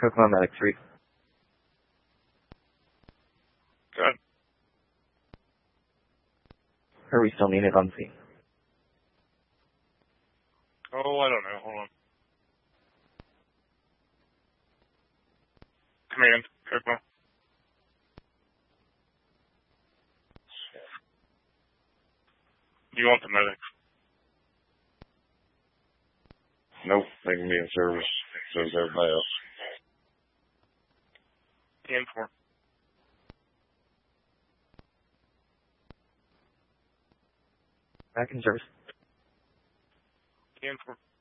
Kokomo Medic 3. Good. Are we still needed on scene? Oh, I don't know. Hold on. Command, Kokomo. You want the medics? Nope, they can be in service. So is everybody else. In for. Back in service. In for.